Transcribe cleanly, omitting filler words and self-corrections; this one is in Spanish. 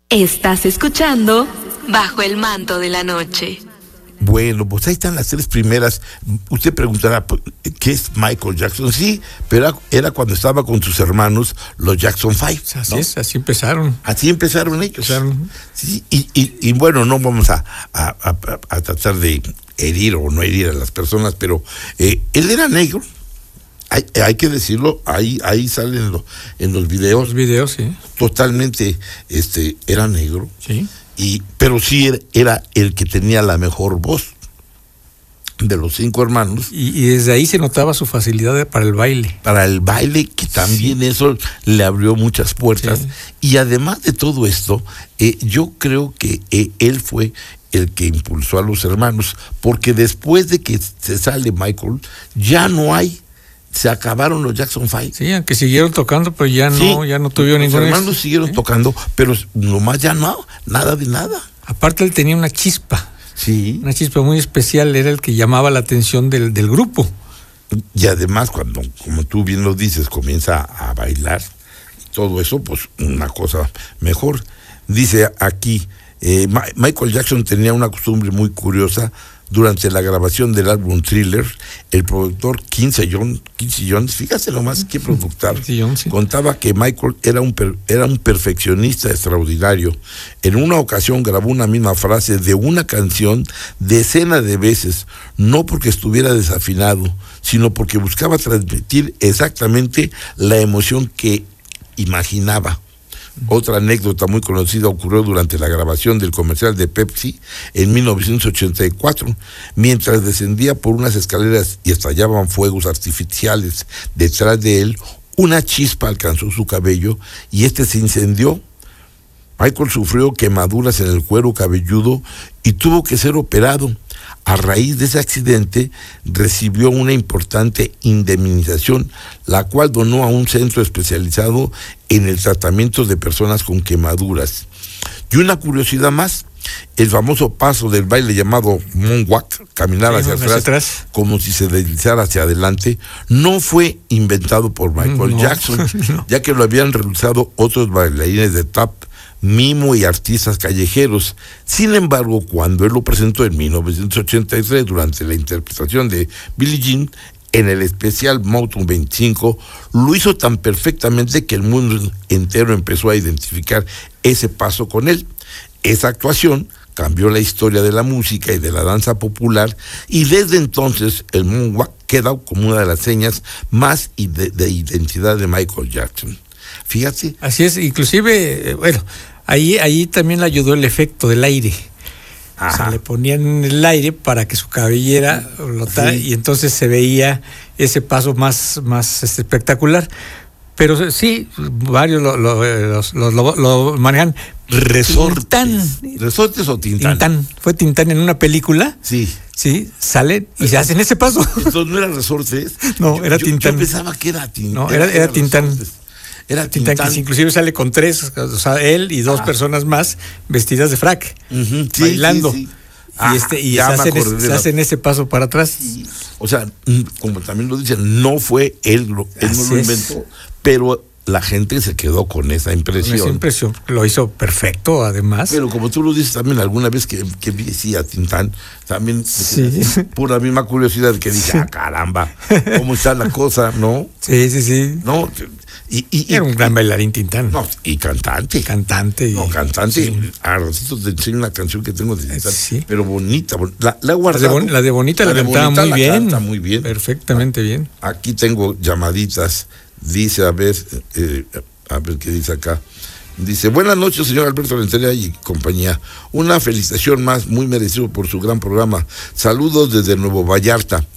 Estás escuchando Bajo el Manto de la Noche. Bueno, pues ahí están las tres primeras. Usted preguntará, ¿qué es Michael Jackson? Sí, pero era cuando estaba con sus hermanos, los Jackson 5. Así ¿no? es, así empezaron. Así empezaron ellos. Sí, y bueno, no vamos a tratar de herir o no herir a las personas, pero él era negro. Hay que decirlo, ahí salen en los videos. Los videos, sí. Totalmente, era negro. Sí. Pero sí era el que tenía la mejor voz de los 5 hermanos. Y desde ahí se notaba su facilidad para el baile. Para el baile, que también eso le abrió muchas puertas. Sí. Y además de todo esto, yo creo que él fue el que impulsó a los hermanos, porque después de que se sale Michael, ya no hay. Se acabaron los Jackson 5. Sí, aunque siguieron tocando, pero ya no tuvieron ningún. Los hermanos siguieron tocando, pero nomás ya no, nada de nada. Aparte él tenía una chispa. Sí. Una chispa muy especial, era el que llamaba la atención del grupo. Y además cuando, como tú bien lo dices, comienza a bailar, todo eso, pues una cosa mejor. Dice aquí, Michael Jackson tenía una costumbre muy curiosa. Durante la grabación del álbum Thriller, el productor Quincy Jones, fíjate nomás qué productor, sí. Contaba que Michael era un perfeccionista extraordinario. En una ocasión grabó una misma frase de una canción decenas de veces, no porque estuviera desafinado, sino porque buscaba transmitir exactamente la emoción que imaginaba. Otra anécdota muy conocida ocurrió durante la grabación del comercial de Pepsi en 1984, mientras descendía por unas escaleras y estallaban fuegos artificiales detrás de él, una chispa alcanzó su cabello y se incendió. Michael sufrió quemaduras en el cuero cabelludo y tuvo que ser operado. A raíz de ese accidente, recibió una importante indemnización, la cual donó a un centro especializado en el tratamiento de personas con quemaduras. Y una curiosidad más, el famoso paso del baile llamado moonwalk, caminar hacia atrás, como si se deslizara hacia adelante, no fue inventado por Michael Jackson, ya que lo habían realizado otros bailarines de tap, mimo y artistas callejeros. Sin embargo, cuando él lo presentó en 1983 durante la interpretación de Billie Jean en el especial Motown 25, lo hizo tan perfectamente que el mundo entero empezó a identificar ese paso con él. Esa actuación cambió la historia de la música y de la danza popular, y desde entonces el moonwalk queda como una de las señas más de identidad de Michael Jackson. Fíjate. Así es, inclusive, bueno, ahí también le ayudó el efecto del aire. Ajá. O sea, le ponían el aire para que su cabellera flotara, sí. Y entonces se veía ese paso más espectacular. Pero sí, varios lo manejan. Resortes. ¿Resortes o Tintán? Tintán. Fue Tintán en una película. Sí. Sí, salen y se hacen ese paso. Entonces no era resortes. No, era Tintán. Yo pensaba que era Tintán. No, era Tintán. Resortes. Era Tintán, que inclusive sale con 3, o sea, él y 2 personas más vestidas de frac, bailando. Sí. Y se hacen ese paso para atrás. O sea, como también lo dicen, no fue él no lo inventó, pero la gente se quedó con esa impresión. Con esa impresión, lo hizo perfecto, además. Pero como tú lo dices también, alguna vez que vi a Tintán, también por la misma curiosidad que dije, caramba, ¿cómo está la cosa, no? Sí. No, era un gran bailarín Tintán. No, y cantante. Cantante. Sí. A ratitos te enseño una canción que tengo de Tintán, pero bonita. La he guardado. La de Bonita la cantaba muy bien. Canta muy bien. Perfectamente bien. Aquí tengo llamaditas. Dice, a ver qué dice acá. Dice, buenas noches, señor Alberto Rentería y compañía. Una felicitación más, muy merecido por su gran programa. Saludos desde Nuevo Vallarta.